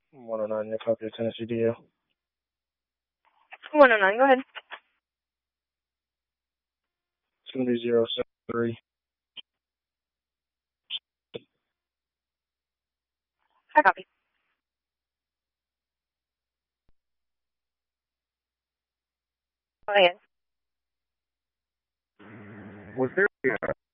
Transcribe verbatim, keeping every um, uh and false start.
one oh nine, your copy of Tennessee D L. one oh nine, go ahead. It's going to be zero seven three. I copy. Go ahead. Was there a